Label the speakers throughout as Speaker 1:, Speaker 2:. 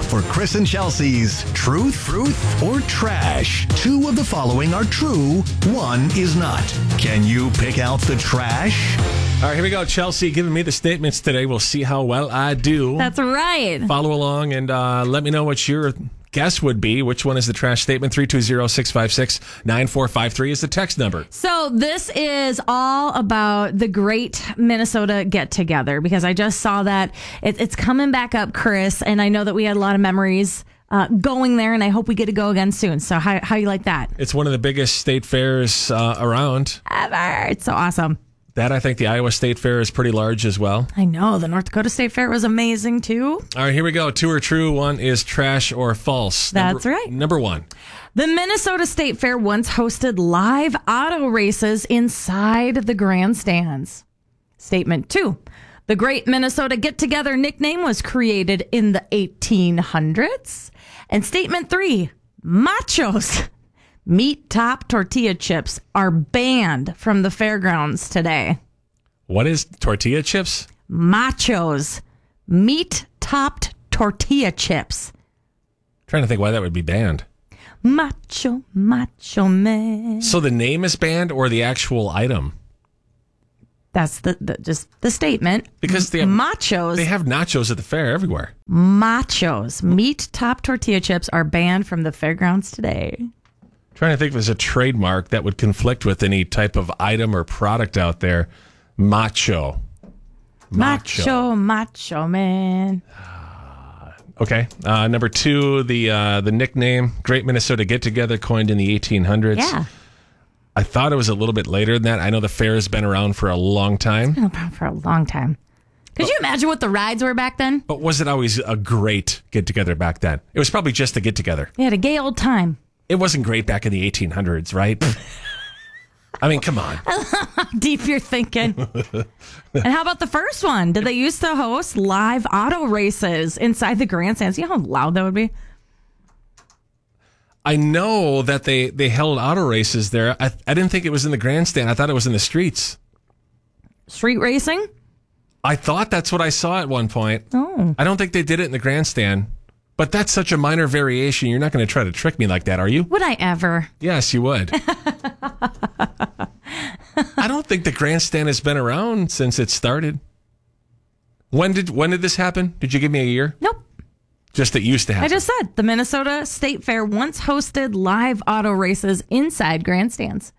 Speaker 1: for Chris and Chelsea's Truth, or Trash. 2 of the following are true, 1 is not. Can you pick out the trash?
Speaker 2: All right, here we go. Chelsea giving me the statements today. We'll see how well I do.
Speaker 3: That's right.
Speaker 2: Follow along and let me know what your guess would be. Which one is the trash statement? 320-656-9453 is the text number.
Speaker 3: So this is all about the Great Minnesota Get-Together, because I just saw that it's coming back up, Chris, and I know that we had a lot of memories going there, and I hope we get to go again soon. So how you like that?
Speaker 2: It's one of the biggest state fairs around.
Speaker 3: Ever. It's so awesome.
Speaker 2: That, I think the Iowa State Fair is pretty large as well.
Speaker 3: I know. The North Dakota State Fair was amazing, too.
Speaker 2: All right, here we go. 2 are true. 1 is trash or false.
Speaker 3: That's right.
Speaker 2: Number 1.
Speaker 3: The Minnesota State Fair once hosted live auto races inside the grandstands. Statement 2. The Great Minnesota Get-Together nickname was created in the 1800s. And statement 3. Machos, meat-top tortilla chips, are banned from the fairgrounds today.
Speaker 2: What is tortilla chips?
Speaker 3: Machos, meat-topped tortilla chips.
Speaker 2: Trying to think why that would be banned.
Speaker 3: Macho man.
Speaker 2: So the name is banned or the actual item?
Speaker 3: That's just the statement.
Speaker 2: Because they have
Speaker 3: machos.
Speaker 2: They have nachos at the fair everywhere.
Speaker 3: Machos, meat-topped tortilla chips, are banned from the fairgrounds today.
Speaker 2: Trying to think if there's a trademark that would conflict with any type of item or product out there. Macho
Speaker 3: man.
Speaker 2: Okay. Number 2, the nickname Great Minnesota Get-Together, coined in the 1800s.
Speaker 3: Yeah.
Speaker 2: I thought it was a little bit later than that. I know the fair has been around for a long time.
Speaker 3: It's been around for a long time. Could you imagine what the rides were back then?
Speaker 2: But was it always a great get-together back then? It was probably just a get-together.
Speaker 3: We had a gay old time.
Speaker 2: It wasn't great back in the 1800s, right? I mean, come on.
Speaker 3: How deep you're thinking. And how about the first one? Did they used to host live auto races inside the grandstands? You know how loud that would be?
Speaker 2: I know that they held auto races there. I didn't think it was in the grandstand. I thought it was in the streets.
Speaker 3: Street racing?
Speaker 2: I thought that's what I saw at one point.
Speaker 3: Oh.
Speaker 2: I don't think they did it in the grandstand. But that's such a minor variation. You're not going to try to trick me like that, are you?
Speaker 3: Would I ever?
Speaker 2: Yes, you would. I don't think the grandstand has been around since it started. When did this happen? Did you give me a year?
Speaker 3: Nope.
Speaker 2: Just that used to happen.
Speaker 3: I just said the Minnesota State Fair once hosted live auto races inside grandstands.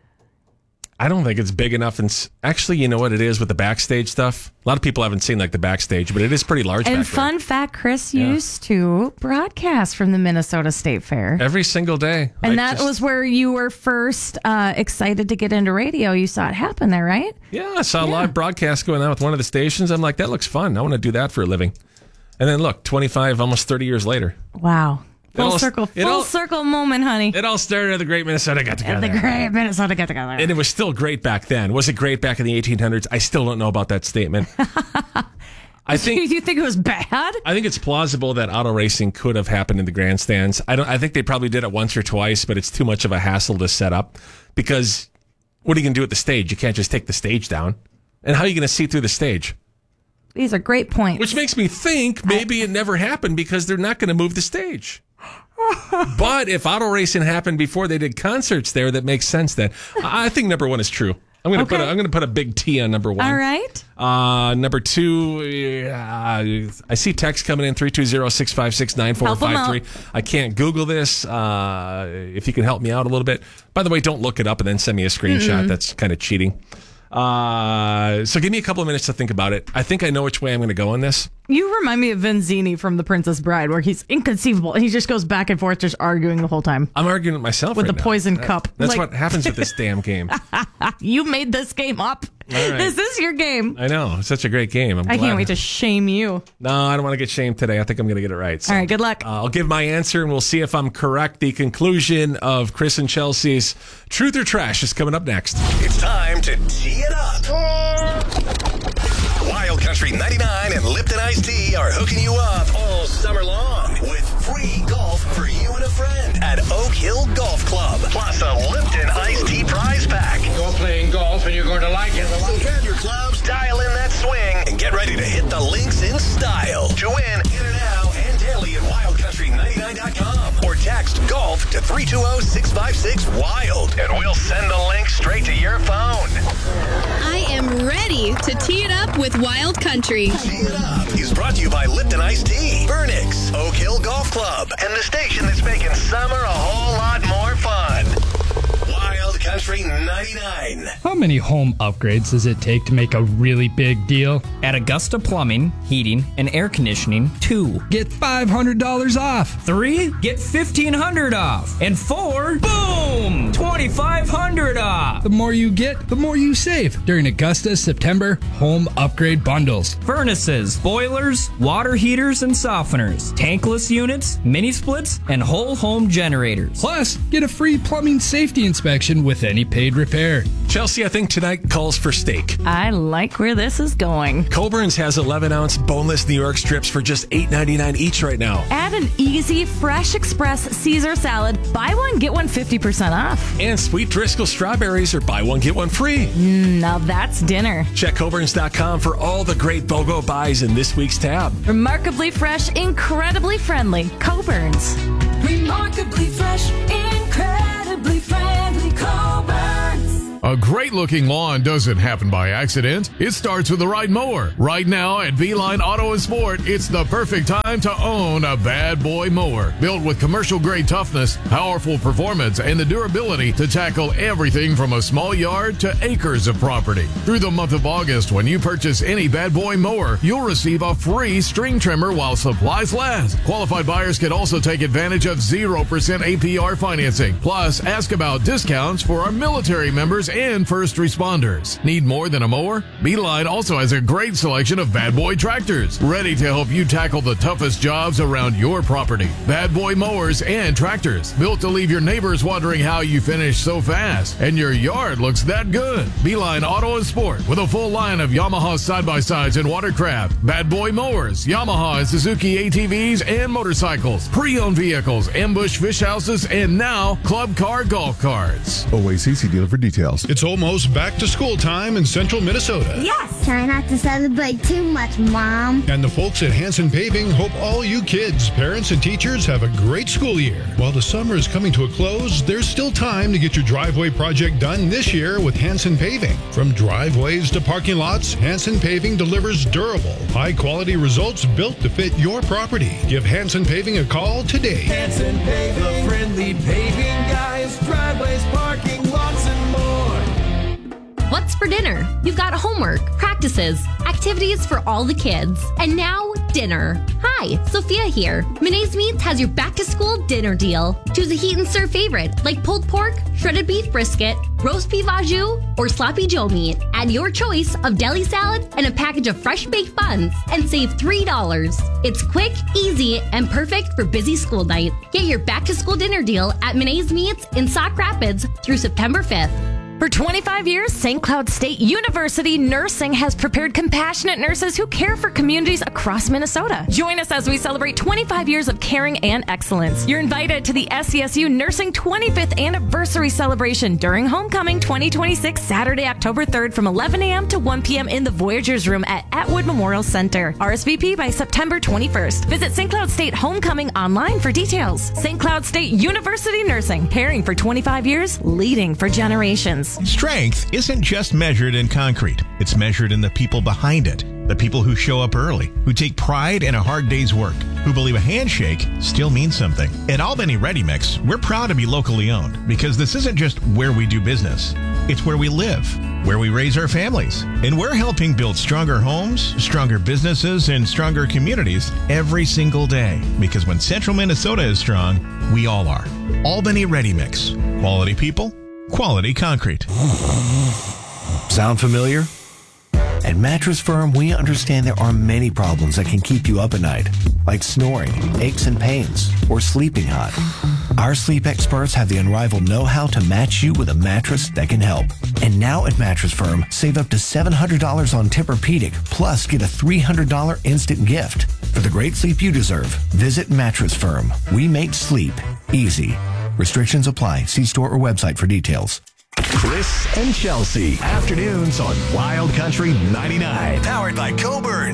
Speaker 2: I don't think it's big enough. And actually, you know what it is with the backstage stuff? A lot of people haven't seen like the backstage, but it is pretty large.
Speaker 3: And
Speaker 2: back
Speaker 3: fun
Speaker 2: there.
Speaker 3: fact, Chris used to broadcast from the Minnesota State Fair.
Speaker 2: Every single day.
Speaker 3: And that was where you were first excited to get into radio. You saw it happen there, right?
Speaker 2: Yeah, I saw a live broadcast going on with one of the stations. I'm like, that looks fun. I want to do that for a living. And then look, 25, almost 30 years later.
Speaker 3: Wow. Full circle moment, honey.
Speaker 2: It all started at the Great Minnesota Get-Together.
Speaker 3: The Great Minnesota Get-Together.
Speaker 2: And it was still great back then. Was it great back in the 1800s? I still don't know about that statement. I think.
Speaker 3: You think it was bad?
Speaker 2: I think it's plausible that auto racing could have happened in the grandstands. I think they probably did it once or twice, but it's too much of a hassle to set up because what are you going to do at the stage? You can't just take the stage down. And how are you going to see through the stage?
Speaker 3: These are great points.
Speaker 2: Which makes me think maybe it never happened because they're not going to move the stage. But if auto racing happened before they did concerts there, that makes sense then. I think number 1 is true. I'm going to put a big T on number 1.
Speaker 3: All right.
Speaker 2: Number 2, I see text coming in 320-656-9453. I can't Google this. If you can help me out a little bit. By the way, don't look it up and then send me a screenshot. That's kind of cheating. So give me a couple of minutes to think about it. I think I know which way I'm going to go on this.
Speaker 3: You remind me of Vizzini from The Princess Bride, where he's inconceivable and he just goes back and forth, just arguing the whole time.
Speaker 2: I'm arguing with myself
Speaker 3: with
Speaker 2: right
Speaker 3: the
Speaker 2: now.
Speaker 3: Poison cup.
Speaker 2: That's what happens with this damn game.
Speaker 3: You made this game up.
Speaker 2: All right.
Speaker 3: This is your game.
Speaker 2: I know. It's such a great game.
Speaker 3: I can't wait to shame you.
Speaker 2: No, I don't want to get shamed today. I think I'm going to get it right. So,
Speaker 3: all right, good luck.
Speaker 2: I'll give my answer and we'll see if I'm correct. The conclusion of Chris and Chelsea's Truth or Trash is coming up next.
Speaker 1: It's time to tee it up. Wild Country 99 and Lipton Iced Tea are hooking you up all summer long with free golf for you and a friend at Oak Hill Golf Club. Plus a Lipton Iced Tea prize pack.
Speaker 4: You're playing golf and you're going to like it.
Speaker 1: So grab your clubs, dial in that swing, and get ready to hit the links in style. To win, enter now and daily at Wild 320-656-WILD, and we'll send the link straight to your phone.
Speaker 5: I am ready to tee it up with Wild Country.
Speaker 1: Tee It Up is brought to you by Lipton Iced Tea, Vernix, Oak Hill Golf Club, and the station that's making summer a whole lot more fun. Wild Country 99.
Speaker 6: How many home upgrades does it take to make a really big deal?
Speaker 7: At Augusta Plumbing, Heating, and Air Conditioning, 2.
Speaker 6: Get $500 off.
Speaker 7: 3. Get $1,500 off. And 4. Boom! $2,500 off.
Speaker 6: The more you get, the more you save during Augusta's September home upgrade bundles.
Speaker 7: Furnaces, boilers, water heaters and softeners, tankless units, mini splits, and whole home generators.
Speaker 6: Plus, get a free plumbing safety inspection with any paid repair.
Speaker 2: Chelsea, I think tonight calls for steak.
Speaker 3: I like where this is going.
Speaker 2: Coburn's has 11-ounce boneless New York strips for just $8.99 each right now.
Speaker 3: Add an easy, fresh express Caesar salad. Buy one, get one 50% off.
Speaker 2: And sweet Driscoll strawberries are buy one, get one free.
Speaker 3: Now that's dinner.
Speaker 2: Check Coburns.com for all the great BOGO buys in this week's tab.
Speaker 3: Remarkably fresh, incredibly friendly. Coburn's.
Speaker 8: Remarkably fresh, incredibly friendly Coburns.
Speaker 9: A great-looking lawn doesn't happen by accident. It starts with the right mower. Right now at Beeline Auto and Sport, it's the perfect time to own a bad boy mower. Built with commercial-grade toughness, powerful performance, and the durability to tackle everything from a small yard to acres of property. Through the month of August, when you purchase any bad boy mower, you'll receive a free string trimmer while supplies last. Qualified buyers can also take advantage of 0% APR financing. Plus, ask about discounts for our military members and first responders. Need more than a mower? Beeline also has a great selection of bad boy tractors, ready to help you tackle the toughest jobs around your property. Bad boy mowers and tractors, built to leave your neighbors wondering how you finish so fast and your yard looks that good. Beeline Auto and Sport, with a full line of Yamaha side-by-sides and watercraft, bad boy mowers, Yamaha and Suzuki ATVs and motorcycles, pre-owned vehicles, ambush fish houses, and now club car golf carts.
Speaker 10: OACC dealer for details.
Speaker 11: It's almost back to school time in central Minnesota.
Speaker 12: Yes! Try not to celebrate too much, Mom.
Speaker 11: And the folks at Hanson Paving hope all you kids, parents, and teachers have a great school year. While the summer is coming to a close, there's still time to get your driveway project done this year with Hanson Paving. From driveways to parking lots, Hanson Paving delivers durable, high-quality results built to fit your property. Give Hanson Paving a call today.
Speaker 13: Hanson Paving, the friendly paving guys, driveways, parking lots, and more.
Speaker 14: What's for dinner? You've got homework, practices, activities for all the kids, and now dinner. Hi, Sophia here. Menace Meats has your back-to-school dinner deal. Choose a heat and serve favorite like pulled pork, shredded beef brisket, roast beef au jus, or sloppy joe meat. Add your choice of deli salad and a package of fresh baked buns and save $3. It's quick, easy, and perfect for busy school night. Get your back-to-school dinner deal at Menace Meats in Sauk Rapids through September 5th.
Speaker 3: For 25 years, St. Cloud State University Nursing has prepared compassionate nurses who care for communities across Minnesota. Join us as we celebrate 25 years of caring and excellence. You're invited to the SCSU Nursing 25th Anniversary Celebration during Homecoming 2026, Saturday, October 3rd from 11 a.m. to 1 p.m. in the Voyagers Room at Atwood Memorial Center. RSVP by September 21st. Visit St. Cloud State Homecoming online for details. St. Cloud State University Nursing, caring for 25 years, leading for generations.
Speaker 15: Strength isn't just measured in concrete. It's measured in the people behind it. The people who show up early, who take pride in a hard day's work, who believe a handshake still means something. At Albany Ready Mix, we're proud to be locally owned because this isn't just where we do business. It's where we live, where we raise our families. And we're helping build stronger homes, stronger businesses, and stronger communities every single day. Because when Central Minnesota is strong, we all are. Albany Ready Mix. Quality people, quality concrete.
Speaker 16: Sound familiar? At Mattress Firm, we understand there are many problems that can keep you up at night, like snoring, aches and pains, or sleeping hot. Our sleep experts have the unrivaled know-how to match you with a mattress that can help. And now at Mattress Firm, save up to $700 on Tempur-Pedic, plus get a $300 instant gift. For the great sleep you deserve, visit Mattress Firm. We make sleep easy. Restrictions apply. See store or website for details.
Speaker 1: Chris and Chelsea, afternoons on Wild Country 99. Powered by Coburn.